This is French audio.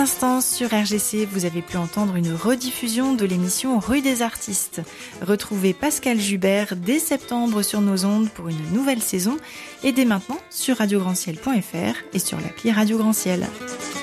l'instant, sur RGC, vous avez pu entendre une rediffusion de l'émission Rue des Artistes. Retrouvez Pascal Jubert dès septembre sur nos ondes pour une nouvelle saison et dès maintenant sur radiograndciel.fr et sur l'appli Radio Grand Ciel.